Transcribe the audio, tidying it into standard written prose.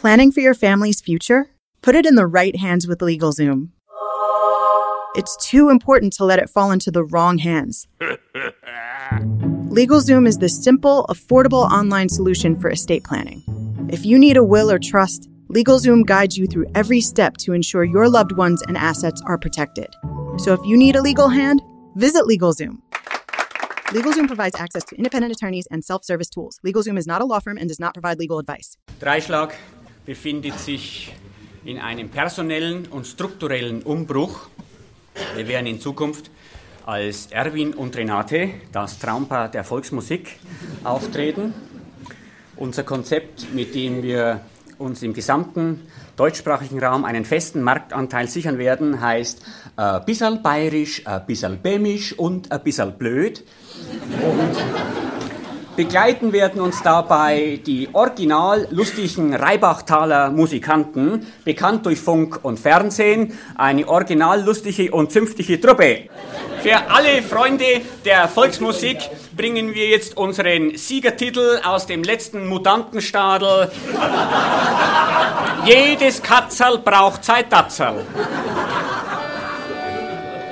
Planning for your family's future? Put it in the right hands with LegalZoom. It's too important to let it fall into the wrong hands. LegalZoom is the simple, affordable online solution for estate planning. If you need a will or trust, LegalZoom guides you through every step to ensure your loved ones and assets are protected. So if you need a legal hand, visit LegalZoom. LegalZoom provides access to independent attorneys and self-service tools. LegalZoom is not a law firm and does not provide legal advice. Dreischlag befindet sich in einem personellen und strukturellen Umbruch. Wir werden in Zukunft als Erwin und Renate, das Traumpaar der Volksmusik, auftreten. Unser Konzept, mit dem wir uns im gesamten deutschsprachigen Raum einen festen Marktanteil sichern werden, heißt bissal bayerisch, bissal bämisch und bissal blöd. Und begleiten werden uns dabei die original lustigen Reibachtaler Musikanten, bekannt durch Funk und Fernsehen, eine original lustige und zünftige Truppe. Für alle Freunde der Volksmusik bringen wir jetzt unseren Siegertitel aus dem letzten Mutantenstadel. Jedes Katzerl braucht sein Datzerl.